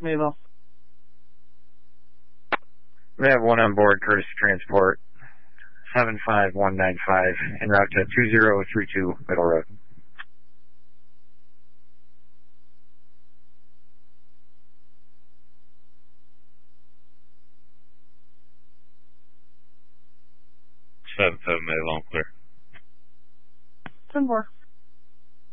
Mayville. We have one on board, Courtesy Transport, 75195, en route to 2032 Middle Road. Seven Mayville, clear. 10-4.